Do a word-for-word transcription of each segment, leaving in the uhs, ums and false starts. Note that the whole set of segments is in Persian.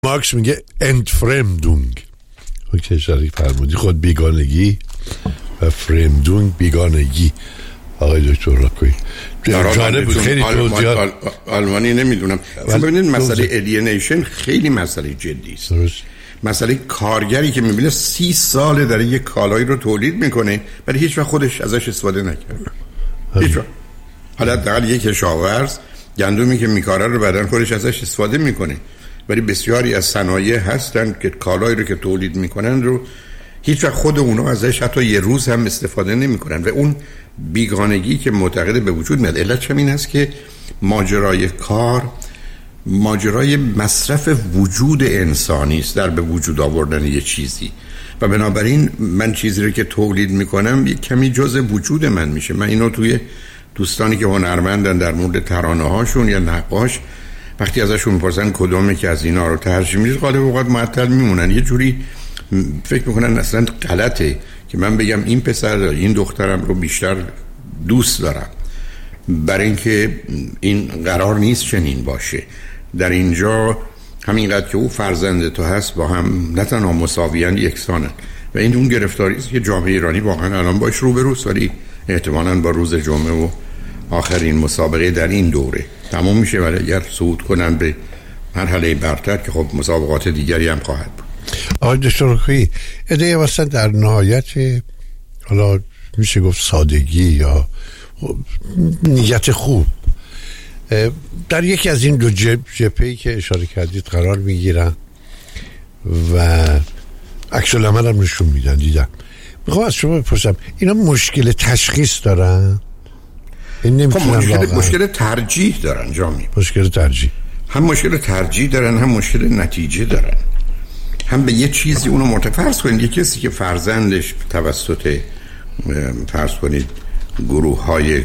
مارکس میگه انتفرمدونگ. اوکی شریک فرمودی خود بیگانگی و فرمدونگ بیگانگی. آقای دکتر راکویی جالب بود خیلی توضیحات. آل... آل... آلمانی نمیدونم. ببینید مسئله الینیشن خیلی مسئله جدی است. مسئله کارگری که میبینه سی ساله داره یک کالایی رو تولید میکنه ولی هیچ وقت خودش ازش استفاده نکرده. هیچ وقت. حالا حداقل یک کشاورز گندمی که میکاره رو بعداً خودش ازش استفاده میکنه، ولی بسیاری از صنایع هستن که کالایی رو که تولید میکنن رو هیچ وقت خود اونا ازش حتی یه روز هم استفاده نمیکنن و اون بیگانگی که معتقد به وجود میاد. علت همین هست که ماجرای کار ماجرای مصرف وجود انسانی است در به وجود آوردن یه چیزی و بنابراین من چیزی رو که تولید میکنم یک کمی جزء وجود من میشه. من اینو توی دوستانی که هنرمندن در مورد ترانه هاشون یا نقاش وقتی ازشون میپرسن کدومی که از اینا رو ترجیح میدید غالب اوقات معطل میمونن. یه جوری فکر میکنن اصلا غلطه که من بگم این پسر این دخترم رو بیشتر دوست دارم، برای اینکه این قرار نیست چنین باشه. در اینجا همینقدر که او فرزند تو هست با هم نه تنها مساویان یکسانن و این اون گرفتاری است که جامعه ایرانی واقعا الان باش روبروست، ولی احتمالاً با روز جمعه و آخرین مسابقه در این دوره تمام میشه. ولی اگر صعود کنن به مرحله برتر که خب مسابقات دیگری هم خواهد بود. آقای دکتر راکویی ایده واسه در نهایت حالا میشه گفت سادگی یا نیت خوب در یکی از این دو جبهه‌ای که اشاره کردید قرار میگیرن و عکس العمل هم نشون میدن. دیدم میخوام از شما بپرسم اینا مشکل تشخیص دارن؟ این خب مشکل, مشکل ترجیح دارن جامی. مشکل ترجیح هم مشکل ترجیح دارن هم مشکل نتیجه دارن. هم به یه چیزی اونو مرتفرض کنید. یه کسی که فرزندش توسط فرض کنید گروه های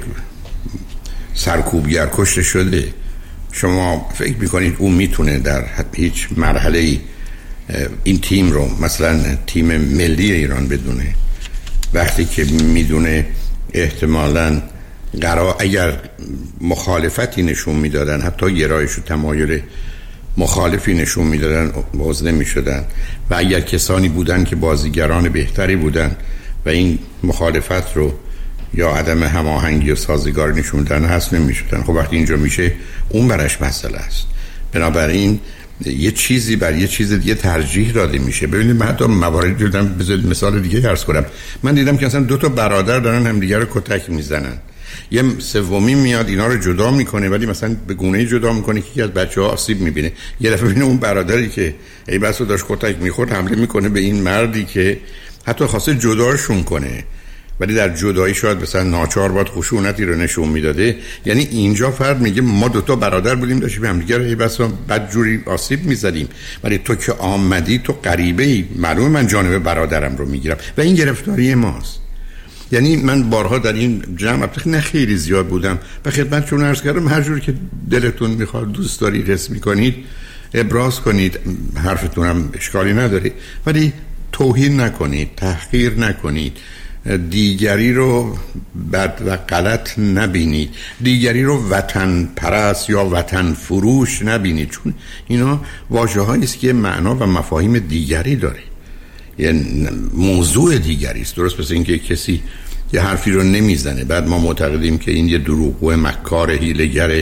سرکوبگر کشته شده، شما فکر میکنید اون میتونه در هیچ مرحله این تیم رو مثلا تیم ملی ایران بدونه وقتی که میدونه احتمالاً قرار اگر مخالفتی نشون میدادن حتی گرایش و تمایل مخالفی نشون میدادن عضو نمیشدن و اگر کسانی بودن که بازیگران بهتری بودن و این مخالفت رو یا عدم هماهنگی و سازگار نشون دادن هست نمیشدن. خب وقتی اینجا میشه اون برش مسئله است. بنابراین یه چیزی بر یه چیز دیگه ترجیح داده میشه. ببینید من حتی مواردی دیدم، بذارید مثال دیگه عرض کنم. من دیدم که اصلا دو تا برادر دارن همدیگه رو کتک میزنن، یه سومی میاد اینا رو جدا میکنه ولی مثلا به گونه‌ای جدا میکنه که یکی از بچه‌ها آسیب میبینه. یه دفعه ببینه اون برادری که ای بسا داشت کتک میخورد حمله میکنه به این مردی که حتی خواسته جداشون کنه ولی در جدایی شاید مثلا ناچار باید خشونتی رو نشون میداده. یعنی اینجا فرد میگه ما دوتا برادر بودیم داشتیم همدیگه رو ای بسا بدجوری آسیب میزدیم ولی تو که آمدی تو غریبه‌ای، معلومه من جانب برادرم رو میگیرم و این گرفتاری ماست. یعنی من بارها در این جمع نه خیلی زیاد بودم و خدمتتون عرض کردم هر جوری که دلتون میخواد دوست دارید حس میکنید ابراز کنید، حرفتونم اشکالی نداره، ولی توهین نکنید، تحقیر نکنید، دیگری رو بد و غلط نبینید، دیگری رو وطن پرست یا وطن فروش نبینید، چون اینا واژه‌هایی است که معنا و مفاهیم دیگری داره، یه موضوع دیگری است. درست مثل اینکه کسی یه حرفی رو نمیزنه بعد ما معتقدیم که این یه دروغگو مکار هیله‌گر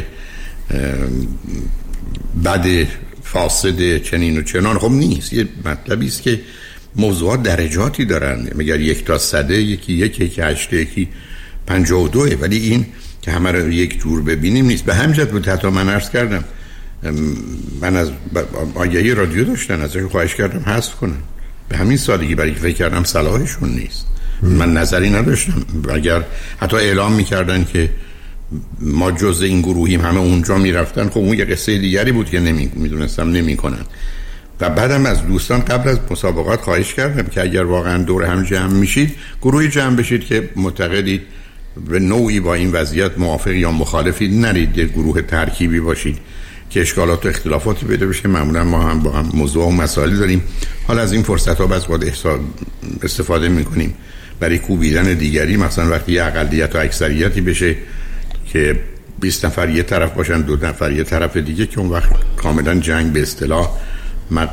بد فاسد چنین و چنان. خب نیست. یه مطلبی است که موضوعات درجاتی دارن، مگر یک تا صده، یکی یک، یکی هشت، یکی پنجاه و دوه، ولی این که همه رو یک جور ببینیم نیست. به همجد بود حتی من عرض کردم من از آگهی رادیو داشتن ازشون خواهش کردم حذف کنن به همین سادگی، برای که فکر کردم صلاحشون نیست. من نظری نداشتم. اگر حتی اعلام میکردن که ما جز این گروهیم همه اونجا میرفتن خب اون یه قصه دیگری بود که نمی میدونستم نمیکنن. و بعدم از دوستان قبل از مسابقات خواهش کردم که اگر واقعا دور هم جمع میشید گروهی جمع بشید که معتقدید به نوعی با این وضعیت موافق یا مخالفید، نرید یه گروه ترکیبی باشید که اشکالات و اختلافاتی پیدا بشه. معمولا ما هم با هم موضوع و مسائل داریم، حالا از این فرصت ها بس باید استفاده میکنیم برای کوبیدن دیگری. مثلا وقتی یه اقلیت و اکثریتی بشه که بیست نفر یه طرف باشن دو نفر یه طرف دیگه که اون وقت کاملا جنگ به اصطلاح